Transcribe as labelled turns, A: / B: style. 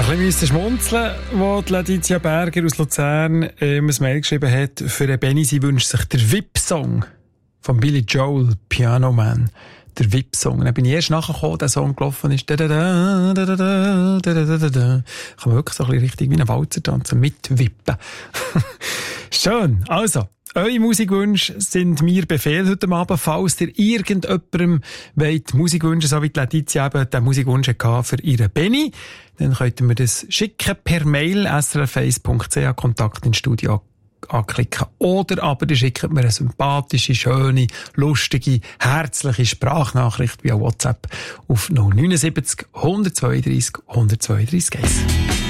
A: Ein bisschen schmunzeln, wo die Laetitia Berger aus Luzern ein Mail geschrieben hat, für den Benni, sie wünscht sich der VIP-Song von Billy Joel, Piano Man. Der VIP-Song. Dann bin ich erst nachgekommen, der Song gelaufen ist. Kann man wirklich so ein bisschen richtig wie ein Walzer tanzen, mit Wippen. Schön. Also, eure Musikwünsche sind mir Befehl heute Abend. Falls ihr irgendjemandem wollt Musikwünsche, so wie die Laetitia eben den Musikwunsch hatte für ihren Benni, dann könnt ihr mir das schicken per Mail, srf1.ch, Kontakt ins Studio anklicken. Oder aber ihr schickt mir eine sympathische, schöne, lustige, herzliche Sprachnachricht via WhatsApp auf 079 132 132 1.